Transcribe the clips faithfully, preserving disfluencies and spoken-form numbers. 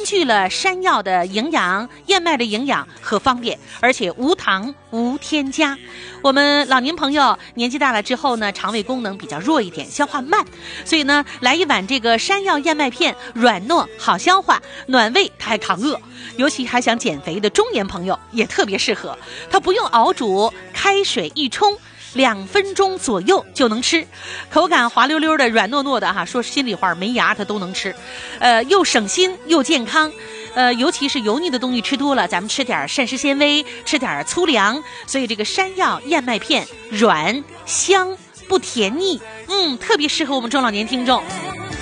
具了山药的营养、燕麦的营养和方便，而且无糖无添加。我们老年朋友年纪大了之后呢，肠胃功能比较弱一点，消化慢，所以呢，来一碗这个山药燕麦片，软糯好消化，暖胃，它还抗饿。尤其还想减肥的中年朋友也特别适合，它不用熬煮，开水一冲，两分钟左右就能吃，口感滑溜溜的，软糯糯的哈。说心里话，没牙它都能吃，呃，又省心又健康。呃，尤其是油腻的东西吃多了，咱们吃点膳食纤维，吃点粗粮，所以这个山药燕麦片软香不甜腻，嗯，特别适合我们中老年听众。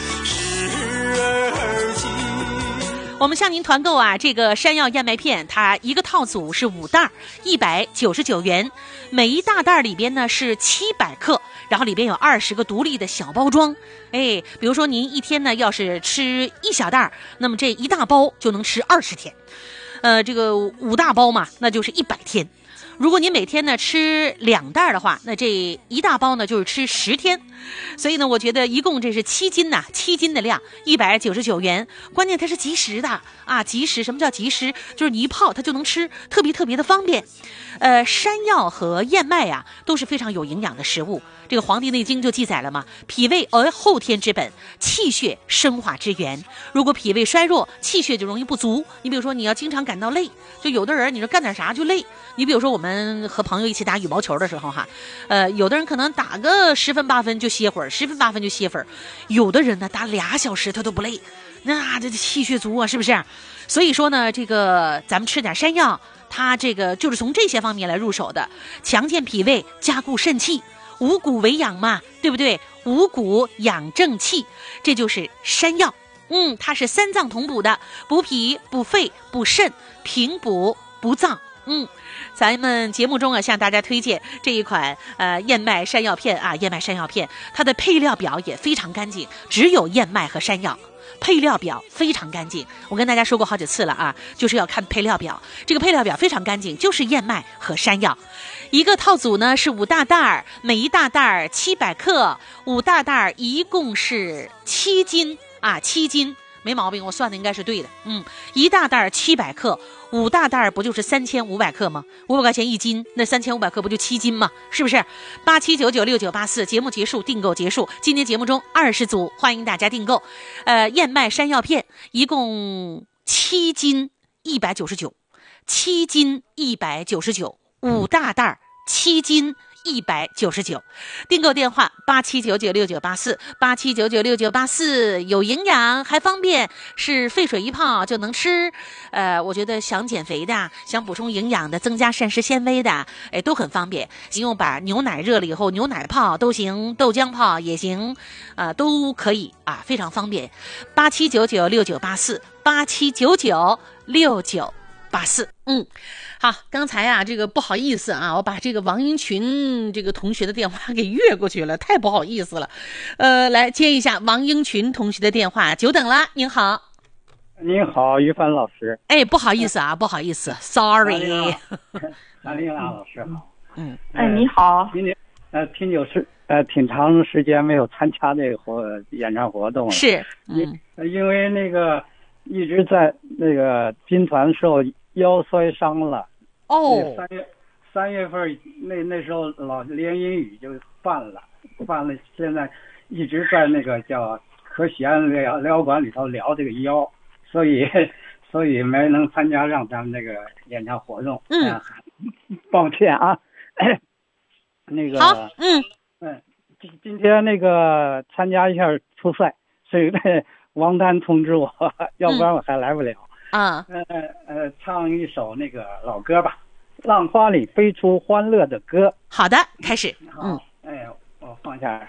我们向您团购啊，这个山药燕麦片，它一个套组是五袋，一百九十九元，每一大袋里边呢是七百克，然后里边有二十个独立的小包装。哎，比如说您一天呢要是吃一小袋，那么这一大包就能吃二十天，呃，这个五大包嘛，那就是一百天。如果您每天呢吃两袋的话，那这一大包呢就是吃十天，所以呢，我觉得一共这是七斤呐、啊，七斤的量，一百九十九元。关键它是即食的啊，即食。什么叫即食？就是你一泡它就能吃，特别特别的方便。呃，山药和燕麦啊都是非常有营养的食物。这个《黄帝内经》就记载了嘛，脾胃而后天之本，气血生化之源。如果脾胃衰弱，气血就容易不足。你比如说，你要经常感到累，就有的人你说干点啥就累。你比如说我们和朋友一起打羽毛球的时候哈，呃，有的人可能打个十分八分就歇会儿，十分八分就歇会儿，有的人呢打俩小时他都不累，那这气血足啊，是不是？所以说呢，这个咱们吃点山药，它这个就是从这些方面来入手的，强健脾胃，加固肾气。五谷为养嘛，对不对？五谷养正气，这就是山药。嗯，它是三脏同补的，补脾、补肺、补肾，平补补脏。嗯，咱们节目中啊，向大家推荐这一款呃燕麦山药片啊，燕麦山药片，它的配料表也非常干净，只有燕麦和山药。配料表非常干净，我跟大家说过好几次了啊，就是要看配料表。这个配料表非常干净，就是燕麦和山药。一个套组呢是五大袋，每一大袋七百克，五大袋一共是七斤啊，七斤没毛病，我算的应该是对的。嗯，一大袋七百克，五大袋不就是三千五百克吗？五百块钱一斤，那三千五百克不就七斤吗？是不是？八七九九六九八四，节目结束，订购结束。今天节目中二十组，欢迎大家订购。呃，燕麦山药片一共七斤一百九十九，七斤一百九十九，五大袋七斤。一百九十九，订购电话八七九九六九八四八七九九六九八四，有营养还方便，是沸水一泡就能吃。呃，我觉得想减肥的、想补充营养的、增加膳食纤维的，哎，都很方便。只用把牛奶热了以后，牛奶泡都行，豆浆泡也行，啊、呃，都可以啊，非常方便。八七九九六九八四八七九九六九八四，嗯。好，刚才啊，这个不好意思啊，我把这个王英群这个同学的电话给越过去了，太不好意思了。呃，来接一下王英群同学的电话，久等了，您好。 您好，于凡老师。 哎，不好意思啊，不好意思 ，sorry。 安丽娜老师好。 嗯，哎，你好。 今年呃，挺久时呃，挺长时间没有参加这个活演唱活动了。 是，嗯， 因为那个一直在那个军团受腰摔伤了。 哦， 三月三月份那那时候老连阴雨就犯了，犯了，现在一直在那个叫可喜安疗疗馆里头疗这个腰，所以所以没能参加上咱们这个演唱活动。 嗯， 啊、抱歉啊。那个好，嗯嗯，今今天那个参加一下初赛，所以王丹通知我，要不然我还来不了。 啊， 呃呃，唱一首那个老歌吧，《浪花里飞出欢乐的歌》。 好的，开始。嗯， 哎，我放下。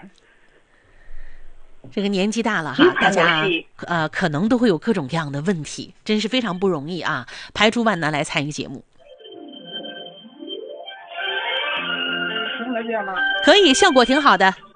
这个年纪大了哈，大家呃可能都会有各种各样的问题，真是非常不容易啊，排除万难来参与节目。 听得见吗？ 可以，效果挺好的。